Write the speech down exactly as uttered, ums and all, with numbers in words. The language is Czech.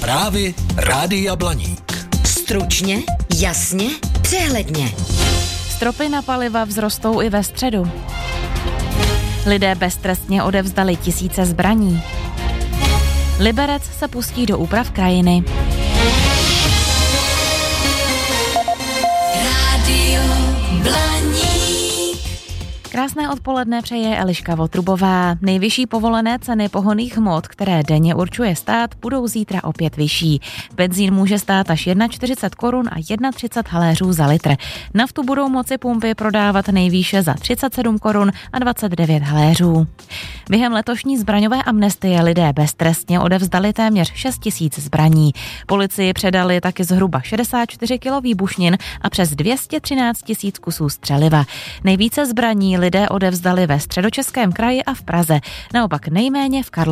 Zprávy Rádia Blaník. Stručně, jasně, přehledně. Stropy na paliva vzrostou i ve středu. Lidé beztrestně odevzdali tisíce zbraní. Liberec se pustí do úprav krajiny. Rádio Blaník. Krásné odpoledne přeje Eliška Votrubová. Nejvyšší povolené ceny pohonných hmot, které denně určuje stát, budou zítra opět vyšší. Benzín může stát až čtyřicet jedna korun a třicet jedna haléřů za litr. Naftu budou moci pumpy prodávat nejvýše za třicet sedm korun a dvacet devět haléřů. Během letošní zbraňové amnestie lidé beztrestně odevzdali téměř šest tisíc zbraní. Policii předali taky zhruba šedesát čtyři kilo výbušnin a přes dvě stě třináct tisíc kusů střeliva. Nejvíce zbraní lidé odevzdali ve Středočeském kraji a v Praze, naopak nejméně v Karlovarském